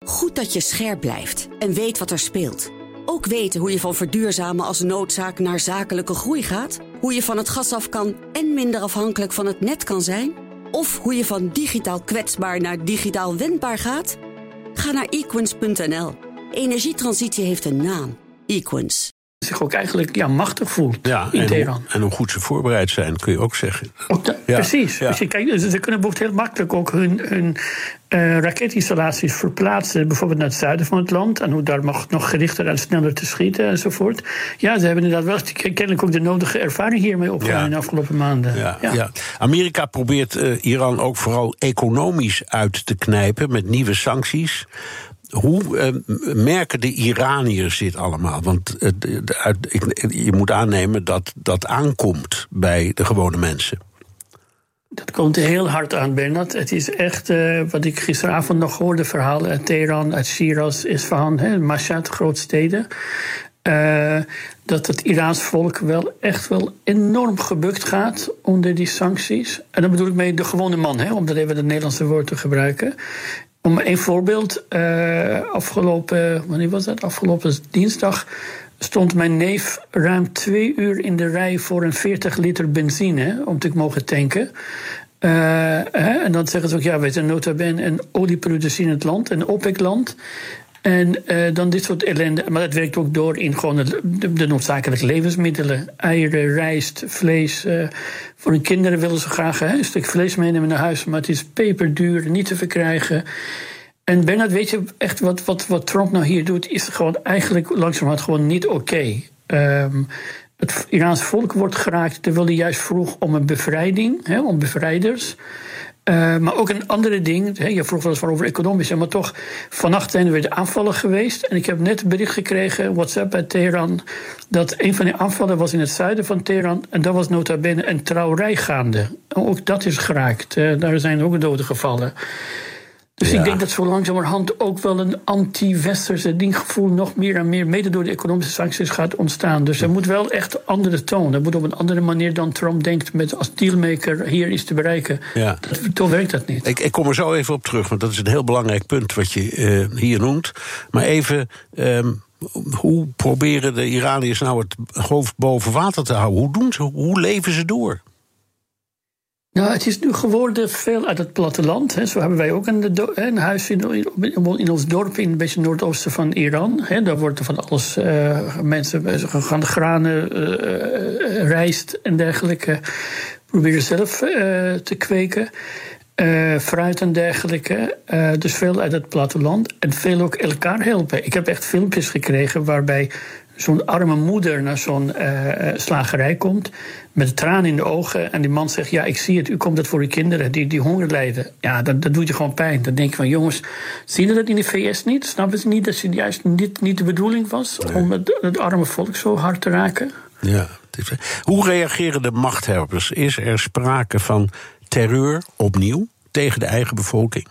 Goed dat je scherp blijft en weet wat er speelt. Ook weten hoe je van verduurzamen als noodzaak naar zakelijke groei gaat. Hoe je van het gas af kan en minder afhankelijk van het net kan zijn. Of hoe je van digitaal kwetsbaar naar digitaal wendbaar gaat. Ga naar equins.nl. Energietransitie heeft een naam. Equins. Zich ook eigenlijk machtig voelt in Teheran. En hoe goed ze voorbereid zijn, kun je ook zeggen. Precies. Ja. Dus ze kunnen bijvoorbeeld heel makkelijk ook hun raketinstallaties verplaatsen, bijvoorbeeld naar het zuiden van het land, en hoe daar nog gerichter en sneller te schieten enzovoort. Ja, ze hebben inderdaad wel kennelijk ook de nodige ervaring hiermee opgedaan in de afgelopen maanden. Ja. Amerika probeert Iran ook vooral economisch uit te knijpen met nieuwe sancties. Hoe merken de Iraniërs dit allemaal? Want je moet aannemen dat dat aankomt bij de gewone mensen. Dat komt heel hard aan, Bernard. Het is echt, wat ik gisteravond nog hoorde, verhalen uit Teheran, uit Shiraz, Isfahan, Mashhad, grootsteden. Dat het Iraans volk wel enorm gebukt gaat onder die sancties. En dan bedoel ik mee de gewone man, om dat even het Nederlandse woord te gebruiken. Om een voorbeeld, afgelopen dinsdag stond mijn neef ruim 2 uur in de rij voor een 40 liter benzine om te mogen tanken. En dan zeggen ze ook, wij zijn nota bene een olieproducer in het land, een OPEC-land. En dan dit soort ellende. Maar dat werkt ook door in gewoon de noodzakelijke levensmiddelen. Eieren, rijst, vlees. Voor hun kinderen willen ze graag een stuk vlees meenemen naar huis. Maar het is peperduur, niet te verkrijgen. En Bernard, weet je echt wat Trump nou hier doet, is gewoon eigenlijk langzamerhand gewoon niet oké. Het Iraanse volk wordt geraakt terwijl hij juist vroeg om een bevrijding, om bevrijders. Maar ook een andere ding, je vroeg wel eens over economisch, maar toch, vannacht zijn er weer de aanvallen geweest. En ik heb net een bericht gekregen, WhatsApp uit Teheran, dat een van die aanvallen was in het zuiden van Teheran. En dat was nota bene een trouwerij gaande. Ook dat is geraakt, daar zijn ook doden gevallen. Dus ik denk dat zo langzamerhand ook wel een anti-westerse dinggevoel nog meer en meer, mede door de economische sancties, gaat ontstaan. Dus er moet wel echt andere toon. Er moet op een andere manier dan Trump denkt met als dealmaker hier iets te bereiken. Ja. Toch werkt dat niet. Ik kom er zo even op terug, want dat is een heel belangrijk punt wat je hier noemt. Maar even, hoe proberen de Iraniërs nou het hoofd boven water te houden? Hoe doen ze? Hoe leven ze door? Nou, het is nu geworden veel uit het platteland. Zo hebben wij ook een huis in ons dorp, in een beetje noordoosten van Iran. Daar wordt van alles, mensen gaan granen, rijst en dergelijke proberen zelf te kweken. Fruit en dergelijke. Dus veel uit het platteland. En veel ook elkaar helpen. Ik heb echt filmpjes gekregen waarbij zo'n arme moeder naar zo'n slagerij komt met tranen in de ogen. En die man zegt, ik zie het, u komt het voor uw kinderen die honger lijden. Ja, dat doet je gewoon pijn. Dan denk je van, jongens, zien ze dat in de VS niet? Snappen ze niet dat het juist niet de bedoeling was om het arme volk zo hard te raken? Ja. Hoe reageren de machthebbers? Is er sprake van terreur opnieuw tegen de eigen bevolking?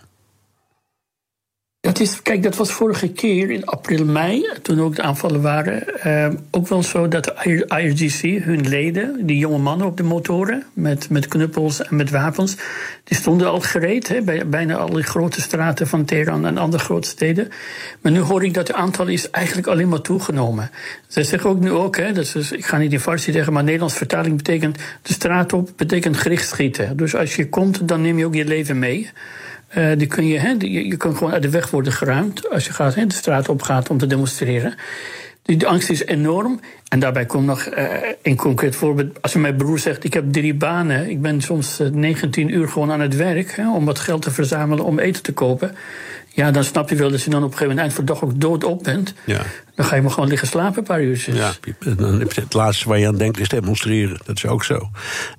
Dat was vorige keer in april, mei, toen ook de aanvallen waren, ook wel zo dat de IRGC, hun leden, die jonge mannen op de motoren met knuppels en met wapens, die stonden al gereed bij bijna alle grote straten van Teheran en andere grote steden. Maar nu hoor ik dat het aantal is eigenlijk alleen maar toegenomen. Zij zeggen ook nu ik ga niet in Farsi zeggen, maar Nederlands vertaling betekent de straat op, betekent gericht schieten. Dus als je komt, dan neem je ook je leven mee. Die kun je kan gewoon uit de weg worden geruimd als je de straat op gaat om te demonstreren. De angst is enorm. En daarbij komt nog een concreet voorbeeld. Als mijn broer zegt, ik heb 3 banen. Ik ben soms 19 uur gewoon aan het werk om wat geld te verzamelen om eten te kopen. Ja, dan snap je wel dat je dan op een gegeven moment eind van de dag ook doodop bent. Ja. Dan ga je maar gewoon liggen slapen een paar uurtjes. Ja, dan heb je het laatste waar je aan denkt is demonstreren. Dat is ook zo.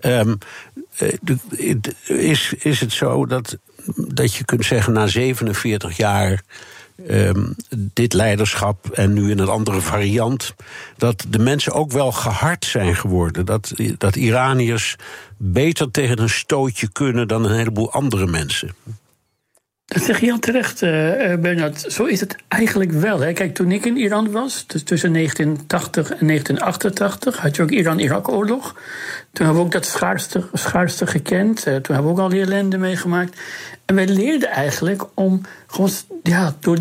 Is het zo dat je kunt zeggen na 47 jaar dit leiderschap en nu in een andere variant, dat de mensen ook wel gehard zijn geworden? Dat Iraniërs beter tegen een stootje kunnen dan een heleboel andere mensen? Dat zeg je heel terecht, Bernard. Zo is het eigenlijk wel. Kijk, toen ik in Iran was, dus tussen 1980 en 1988... had je ook Iran-Irak-oorlog. Toen hebben we ook dat schaarste gekend. Toen hebben we ook al die ellende meegemaakt. En wij leerden eigenlijk om gewoon door